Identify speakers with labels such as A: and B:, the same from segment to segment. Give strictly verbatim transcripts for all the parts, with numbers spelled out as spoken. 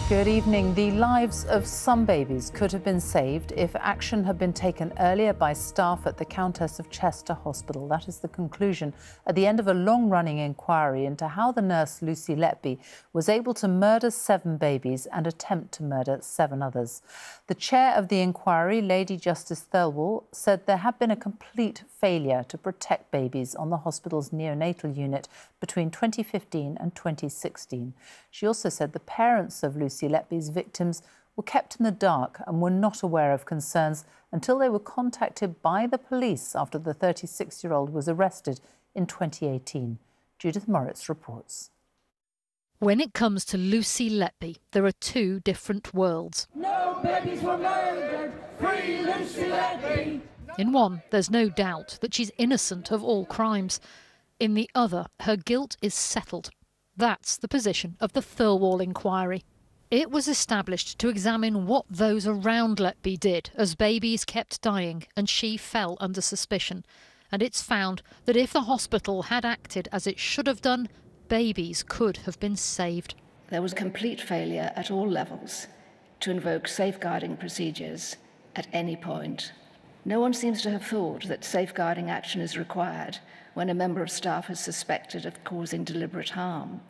A: Good evening. The lives of some babies could have been saved if action had been taken earlier by staff at the Countess of Chester Hospital. That is the conclusion at the end of a long-running inquiry into how the nurse Lucy Letby was able to murder seven babies and attempt to murder seven others. The chair of the inquiry, Lady Justice Thirlwall, said there had been a complete failure to protect babies on the hospital's neonatal unit between twenty fifteen and twenty sixteen. She also said the parents of Lucy Letby's victims were kept in the dark and were not aware of concerns until they were contacted by the police after the thirty-six-year-old was arrested in twenty eighteen. Judith Moritz reports.
B: When it comes to Lucy Letby, there are two different worlds.
C: No babies were murdered. Free Lucy Letby.
B: In one, there's no doubt that she's innocent of all crimes. In the other, her guilt is settled. That's the position of the Thirlwall inquiry. It was established to examine what those around Letby did as babies kept dying and she fell under suspicion. And it's found that if the hospital had acted as it should have done, babies could have been saved.
D: There was complete failure at all levels to invoke safeguarding procedures at any point. No one seems to have thought that safeguarding action is required when a member of staff is suspected of causing deliberate harm.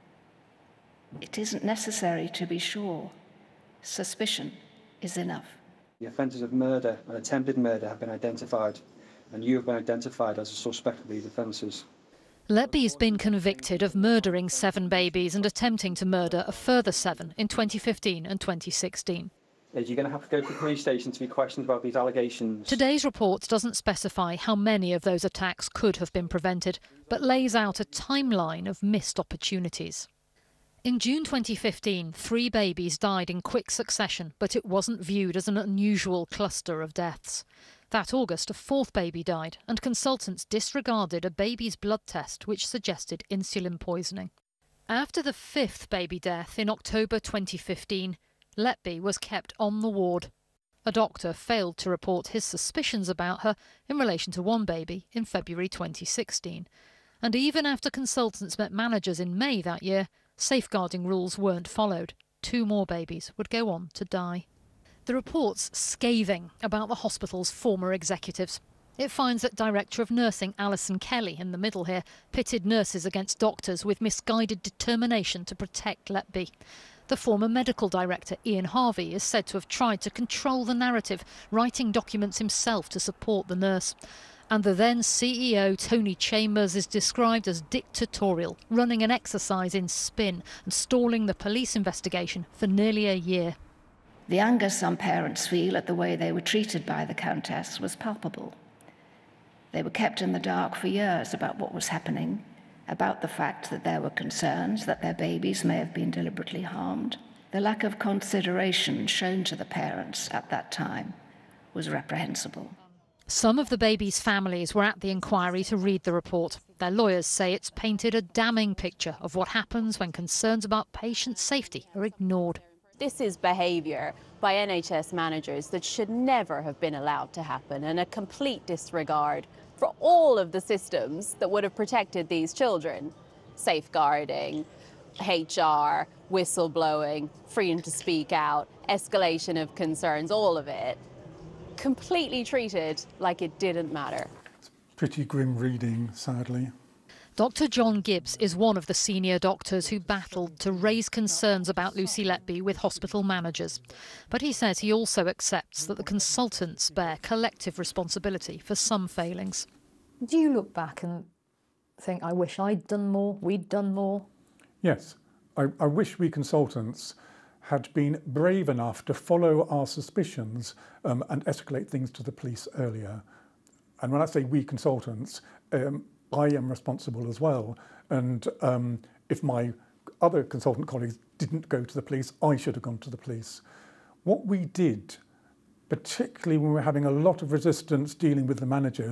D: It isn't necessary to be sure. Suspicion is enough.
E: The offences of murder and attempted murder have been identified, and you have been identified as a suspect of these offences.
B: Letby's been convicted of murdering seven babies and attempting to murder a further seven in twenty fifteen and twenty sixteen.
E: You're going to have to go to the police station to be questioned about these allegations.
B: Today's report doesn't specify how many of those attacks could have been prevented, but lays out a timeline of missed opportunities. In June twenty fifteen, three babies died in quick succession, but it wasn't viewed as an unusual cluster of deaths. That August, a fourth baby died, and consultants disregarded a baby's blood test which suggested insulin poisoning. After the fifth baby death in October twenty fifteen, Letby was kept on the ward. A doctor failed to report his suspicions about her in relation to one baby in February twenty sixteen. And even after consultants met managers in May that year, safeguarding rules weren't followed. Two more babies would go on to die. The report's scathing about the hospital's former executives. It finds that Director of Nursing Alison Kelly, in the middle here, pitted nurses against doctors with misguided determination to protect Letby. The former medical director, Ian Harvey, is said to have tried to control the narrative, writing documents himself to support the nurse. And the then C E O, Tony Chambers, is described as dictatorial, running an exercise in spin and stalling the police investigation for nearly a year.
D: The anger some parents feel at the way they were treated by the Countess was palpable. They were kept in the dark for years about what was happening, about the fact that there were concerns that their babies may have been deliberately harmed. The lack of consideration shown to the parents at that time was reprehensible.
B: Some of the babies' families were at the inquiry to read the report. Their lawyers say it's painted a damning picture of what happens when concerns about patient safety are ignored.
F: This is behaviour by N H S managers that should never have been allowed to happen, and a complete disregard for all of the systems that would have protected these children. Safeguarding, H R, whistleblowing, freedom to speak out, escalation of concerns, all of it completely treated like it didn't matter.
G: It's pretty grim reading, sadly.
B: Doctor John Gibbs is one of the senior doctors who battled to raise concerns about Lucy Letby with hospital managers. But he says he also accepts that the consultants bear collective responsibility for some failings.
H: Do you look back and think, I wish I'd done more, we'd done more?
G: Yes, I, I wish we consultants had been brave enough to follow our suspicions um, and escalate things to the police earlier. And when I say we consultants, um, I am responsible as well. And um, if my other consultant colleagues didn't go to the police, I should have gone to the police. What we did, particularly when we were having a lot of resistance dealing with the managers,